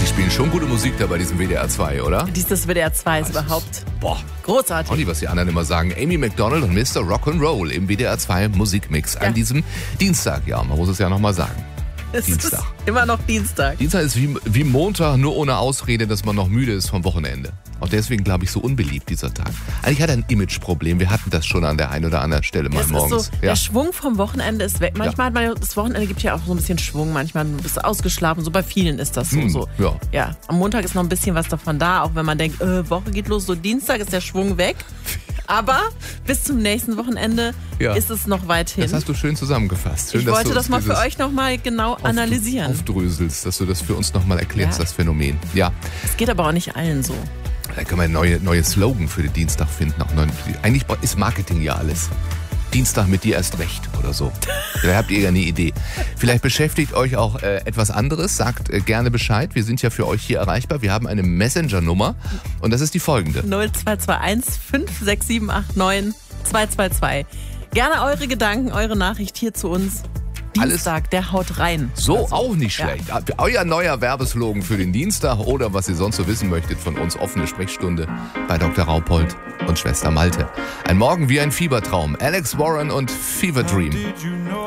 spielen schon gute Musik da bei diesem WDR 2, oder? Dieses WDR 2 ist überhaupt großartig. Auch nicht, was die anderen immer sagen. Amy Macdonald und Mr. Rock'n'Roll im WDR 2 Musikmix an diesem Dienstag. Ja, man muss es ja nochmal sagen. Es Dienstag. ist immer noch Dienstag. Dienstag ist wie Montag, nur ohne Ausrede, dass man noch müde ist vom Wochenende. Auch deswegen, glaube ich, so unbeliebt dieser Tag. Eigentlich hat er ein Imageproblem. Wir hatten das schon an der einen oder anderen Stelle mal Es morgens. ist so, der Schwung vom Wochenende ist weg. Manchmal hat man, das Wochenende gibt ja auch so ein bisschen Schwung. Manchmal bist du ausgeschlafen. So bei vielen ist das so. Ja, am Montag ist noch ein bisschen was davon da. Auch wenn man denkt, Woche geht los. So Dienstag ist der Schwung weg. Aber bis zum nächsten Wochenende ist es noch weit hin. Das hast du schön zusammengefasst. Schön, ich wollte das mal für euch nochmal genau analysieren. Aufdröselst, dass du das für uns nochmal erklärst, das Phänomen. Ja. Es geht aber auch nicht allen so. Da können wir neue Slogan für den Dienstag finden. Eigentlich ist Marketing ja alles. Dienstag mit dir erst recht oder so. Da habt ihr ja eine Idee. Vielleicht beschäftigt euch auch etwas anderes. Sagt gerne Bescheid. Wir sind ja für euch hier erreichbar. Wir haben eine Messenger-Nummer und das ist die folgende. 0221 56789 222. Gerne eure Gedanken, eure Nachricht hier zu uns. Dienstag, der haut rein. So, also, auch nicht schlecht. Ja. Euer neuer Werbeslogan für den Dienstag oder was ihr sonst so wissen möchtet von uns. Offene Sprechstunde bei Dr. Raupold und Schwester Malte. Ein Morgen wie ein Fiebertraum. Alex Warren und Fever Dream.